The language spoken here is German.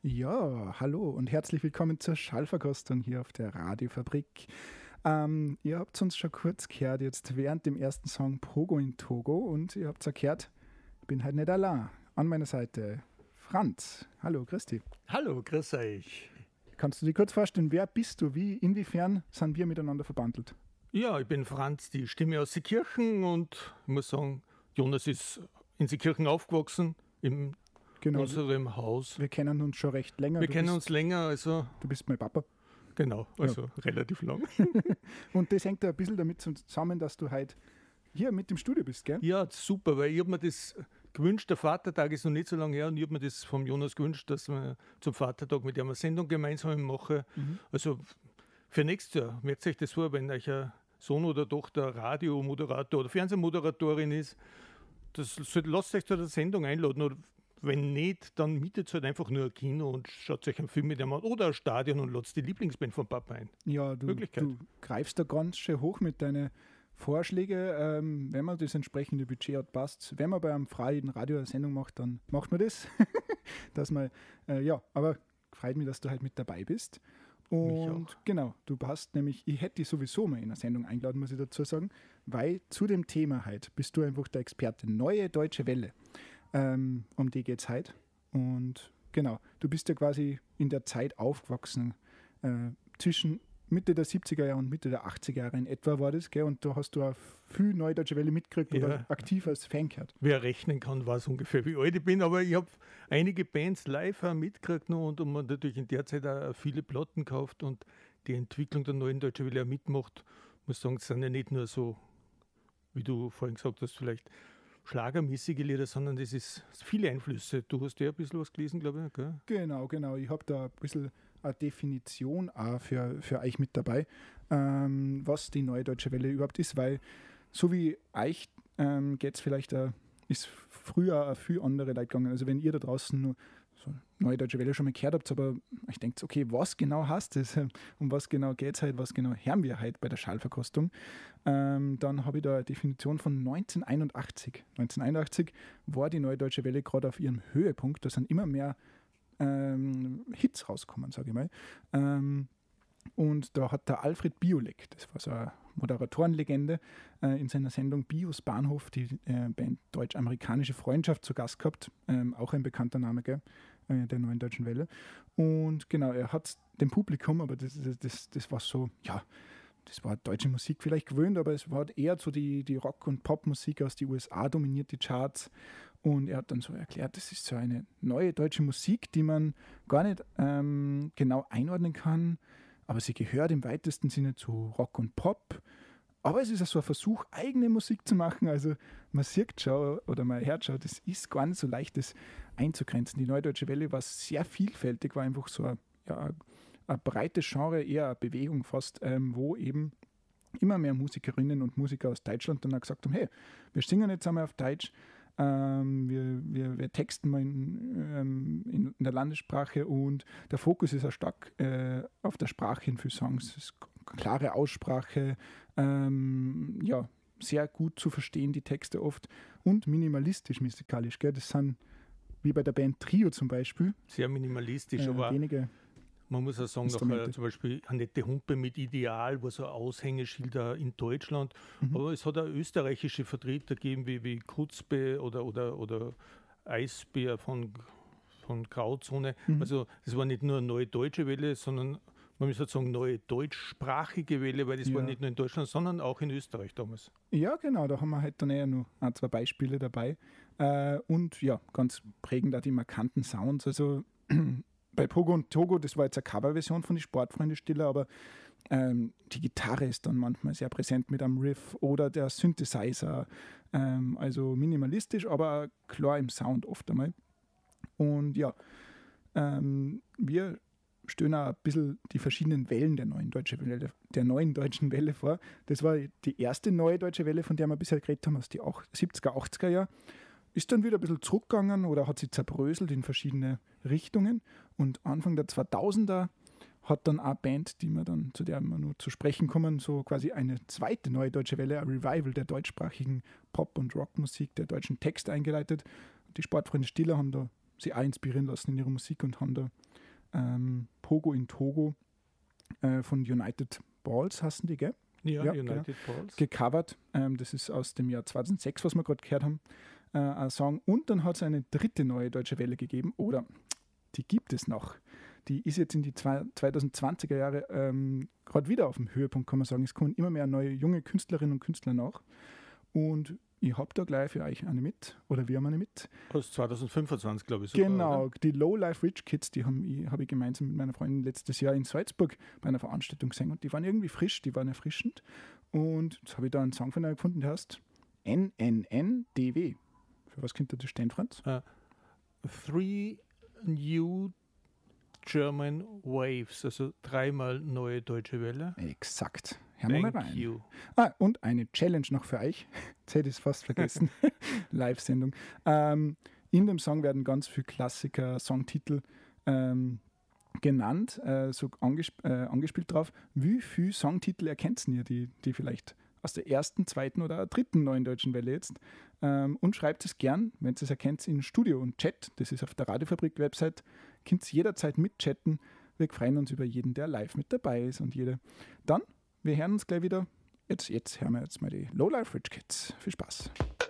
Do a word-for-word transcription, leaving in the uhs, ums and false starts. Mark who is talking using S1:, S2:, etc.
S1: Ja, hallo und herzlich willkommen zur Schallverkostung hier auf der Radiofabrik. Ähm, ihr habt uns schon kurz gehört, jetzt während dem ersten Song Pogo in Togo, und ihr habt es gehört, ich bin halt nicht allein. An meiner Seite Franz. Hallo, Christi.
S2: Hallo, grüß euch.
S1: Kannst du dir kurz vorstellen, wer bist du? Wie, inwiefern sind wir miteinander verbandelt?
S2: Ja, ich bin Franz, die Stimme aus Seekirchen, und ich muss sagen, Jonas ist in Seekirchen aufgewachsen, in
S1: Genau,
S2: unserem Haus.
S1: wir kennen uns schon recht länger.
S2: Wir
S1: Du
S2: kennen
S1: bist,
S2: uns länger, also
S1: Du bist mein Papa.
S2: genau, also relativ lang.
S1: Und das hängt ja ein bisschen damit zusammen, dass du heute hier mit im Studio bist, gell?
S2: Ja, super, weil ich habe mir das gewünscht, der Vatertag ist noch nicht so lange her, und ich habe mir das vom Jonas gewünscht, dass wir zum Vatertag mit ihm eine Sendung gemeinsam machen.
S1: Mhm.
S2: Also für nächstes Jahr, merkt euch das vor, wenn euch ein Sohn oder Tochter Radiomoderator oder Fernsehmoderatorin ist, das, lasst euch zu der Sendung einladen, oder wenn nicht, dann mietet halt einfach nur ein Kino und schaut euch einen Film mit dem an oder ein Stadion und lasst die Lieblingsband von Papa ein.
S1: Ja, du,
S2: Möglichkeit.
S1: du greifst da ganz schön hoch mit deinen Vorschlägen. Ähm, wenn man das entsprechende Budget hat, passt. Wenn man bei einem freien Radio eine Sendung macht, dann macht man das. Dass man, äh, ja, aber freut mich, dass du halt mit dabei bist. Und genau, du passt nämlich, ich hätte dich sowieso mal in eine Sendung eingeladen, muss ich dazu sagen, weil zu dem Thema heute bist du einfach der Experte. Neue Deutsche Welle. Ähm, um die geht es heute. Und genau, du bist ja quasi in der Zeit aufgewachsen, äh, zwischen Mitte der siebziger Jahre und Mitte der achtziger Jahre in etwa war das, gell? Und da hast du auch viel Neue Deutsche Welle mitgekriegt
S2: Ja.
S1: oder aktiv als Fan gehört.
S2: Wer rechnen kann, weiß ungefähr, wie alt ich bin, aber ich habe einige Bands live auch mitgekriegt noch, und, und man natürlich in der Zeit auch viele Platten gekauft und die Entwicklung der Neuen Deutschen Welle auch mitmacht. Ich muss sagen, es sind ja nicht nur so, wie du vorhin gesagt hast, vielleicht schlagermäßige Lieder, sondern das ist viele Einflüsse. Du hast ja ein bisschen was gelesen, glaube ich, gell?
S1: Genau, genau. Ich habe da ein bisschen eine Definition auch für, für euch mit dabei, ähm, was die Neue Deutsche Welle überhaupt ist, weil so wie euch ähm, geht es vielleicht, auch, ist früher auch viel andere Leute gegangen. Also wenn ihr da draußen nur so Neue Deutsche Welle schon mal gehört habt, aber ich denke, okay, was genau heißt das? Um was genau geht es heute? Was genau hören wir heute bei der Schallverkostung? Ähm, dann habe ich da eine Definition von neunzehnhunderteinundachtzig. neunzehnhunderteinundachtzig war die Neue Deutsche Welle gerade auf ihrem Höhepunkt. Da sind immer mehr ähm, Hits rausgekommen, sage ich mal. Ähm, und da hat der Alfred Biolek, das war so eine Moderatorenlegende, äh, in seiner Sendung Bios Bahnhof die äh, Band Deutsch-Amerikanische Freundschaft zu Gast gehabt. Ähm, auch ein bekannter Name, gell? Äh, der Neuen Deutschen Welle. Und genau, er hat dem Publikum, aber das, das, das, das war so, ja, das war deutsche Musik vielleicht gewöhnt, aber es war eher so die, die Rock- und Popmusik aus den U S A dominiert die Charts. Und er hat dann so erklärt, das ist so eine neue deutsche Musik, die man gar nicht ähm, genau einordnen kann, aber sie gehört im weitesten Sinne zu Rock und Pop. Aber es ist auch so ein Versuch, eigene Musik zu machen. Also man sieht schon oder man hört schon, das ist gar nicht so leicht, das einzugrenzen. Die Neue Deutsche Welle war sehr vielfältig, war einfach so ein, ja, ein breites Genre, eher eine Bewegung fast, ähm, wo eben immer mehr Musikerinnen und Musiker aus Deutschland dann auch gesagt haben, hey, wir singen jetzt einmal auf Deutsch, ähm, wir, wir, wir texten mal in, ähm, in, in der Landessprache, und der Fokus ist auch stark äh, auf der Sprache in vielen Songs. Es ist klare Aussprache, ähm, ja, sehr gut zu verstehen, die Texte oft, und minimalistisch musikalisch. Gell? Das sind, wie bei der Band Trio zum Beispiel,
S2: Sehr minimalistisch,
S1: äh,
S2: aber
S1: wenige.
S2: man muss auch sagen,
S1: Instrumente.
S2: nachher zum Beispiel Annette Humpe mit Ideal war so ein Aushängeschild auch in Deutschland.
S1: Mhm.
S2: Aber es hat auch österreichische Vertreter gegeben, wie, wie Kutzbe oder, oder, oder Eisbär von, von Grauzone.
S1: Mhm.
S2: Also es war nicht nur eine neue deutsche Welle, sondern man muss halt sagen, neue deutschsprachige Welle, weil das
S1: Ja.
S2: war nicht nur in Deutschland, sondern auch in Österreich damals.
S1: Ja, genau, da haben wir halt dann eher nur ein, zwei Beispiele dabei. Äh, und ja, ganz prägend auch die markanten Sounds. Also bei Pogo und Togo, das war jetzt eine Coverversion von die Sportfreunde Stiller, aber ähm, die Gitarre ist dann manchmal sehr präsent mit einem Riff oder der Synthesizer. Ähm, also minimalistisch, aber klar im Sound oft einmal. Und ja, ähm, wir stellen auch ein bisschen die verschiedenen Wellen der neuen, Deutsche Welle, der neuen deutschen Welle vor. Das war die erste neue deutsche Welle, von der wir bisher geredet haben, aus den siebziger, achtziger Jahren. Ist dann wieder ein bisschen zurückgegangen oder hat sich zerbröselt in verschiedene Richtungen. Und Anfang der zweitausender hat dann eine Band, die wir dann, zu der wir nur zu sprechen kommen, so quasi eine zweite neue deutsche Welle, ein Revival der deutschsprachigen Pop- und Rockmusik, der deutschen Text eingeleitet. Die Sportfreunde Stiller haben da sich auch inspirieren lassen in ihrer Musik und haben da ähm, Pogo in Togo äh, von United Balls, heißen die, gell?
S2: Ja,
S1: Ja,
S2: United Balls.
S1: Gecovert. Ähm, das ist aus dem Jahr zweitausendsechs, was wir gerade gehört haben, äh, ein Song. Und dann hat es eine dritte neue Deutsche Welle gegeben, oder die gibt es noch. Die ist jetzt in die zweitausendzwanziger Jahre ähm, gerade wieder auf dem Höhepunkt, kann man sagen. Es kommen immer mehr neue junge Künstlerinnen und Künstler nach. Und ich habe da gleich für euch eine mit, oder wir haben eine mit.
S2: Aus zweitausendfünfundzwanzig, glaube ich. Sogar,
S1: genau,
S2: oder?
S1: die Low Life Rich Kids, die habe ich, hab ich gemeinsam mit meiner Freundin letztes Jahr in Salzburg bei einer Veranstaltung gesehen. Und die waren irgendwie frisch, die waren erfrischend. Und jetzt habe ich da einen Song von ihnen gefunden, der heißt N N N D W. Für was könnte das stehen, Franz?
S2: Uh, three New German Waves, also dreimal neue Deutsche Welle.
S1: Exakt. Hören wir mal
S2: Thank
S1: rein.
S2: you.
S1: Ah, und eine Challenge noch für euch. Jetzt hätte ich es fast vergessen. Live-Sendung. Ähm, in dem Song werden ganz viele Klassiker, Songtitel ähm, genannt, äh, so angesp äh, angespielt drauf. Wie viele Songtitel erkennt ihr, die, die vielleicht aus der ersten, zweiten oder dritten neuen Deutschen Welle jetzt? Ähm, und schreibt es gern, wenn ihr es erkennt, in Studio und Chat. Das ist auf der Radiofabrik-Website. Könnt ihr jederzeit mitchatten. Wir freuen uns über jeden, der live mit dabei ist und jede. Dann, wir hören uns gleich wieder. Jetzt, jetzt hören wir jetzt mal die Low Life Rich Kids. Viel Spaß.